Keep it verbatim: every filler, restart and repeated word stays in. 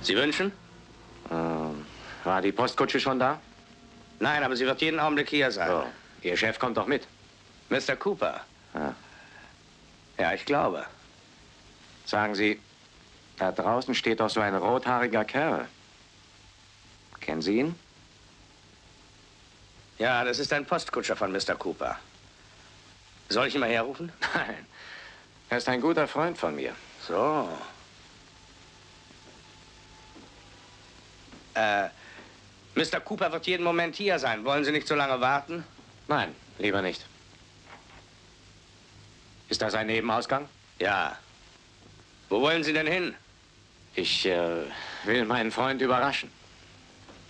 Sie wünschen? Ähm, war die Postkutsche schon da? Nein, aber sie wird jeden Augenblick hier sein. So. Ihr Chef kommt doch mit. Mister Cooper? Ja. Ja, ich glaube. Sagen Sie, da draußen steht doch so ein rothaariger Kerl. Kennen Sie ihn? Ja, das ist ein Postkutscher von Mister Cooper. Soll ich ihn mal herrufen? Nein. Er ist ein guter Freund von mir. So. Äh, Mister Cooper wird jeden Moment hier sein. Wollen Sie nicht so lange warten? Nein, lieber nicht. Ist das ein Nebenausgang? Ja. Wo wollen Sie denn hin? Ich äh, will meinen Freund überraschen.